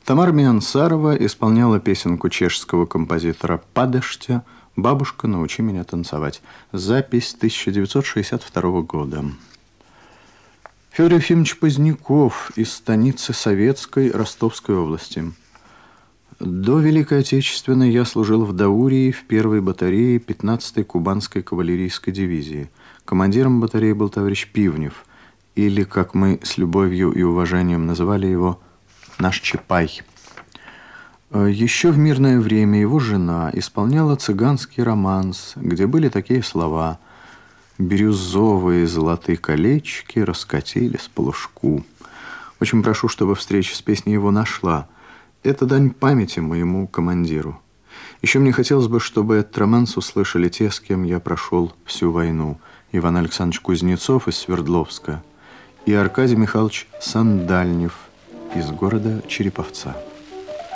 Тамара Миансарова исполняла песенку чешского композитора Падештя «Бабушка, научи меня танцевать». Запись 1962 года. Федор Ефимович Поздняков из станицы Советской Ростовской области. До Великой Отечественной я служил в Даурии в первой батарее 15-й Кубанской кавалерийской дивизии. Командиром батареи был товарищ Пивнев, или, как мы с любовью и уважением называли его, наш Чапай. Еще в мирное время его жена исполняла цыганский романс, где были такие слова: «Бирюзовые золотые колечки раскатились по лужку». Очень прошу, чтобы встреча с песней его нашла. Это дань памяти моему командиру. Еще мне хотелось бы, чтобы этот романс услышали те, с кем я прошел всю войну. Иван Александрович Кузнецов из Свердловска и Аркадий Михайлович Сандальнев из города Череповца.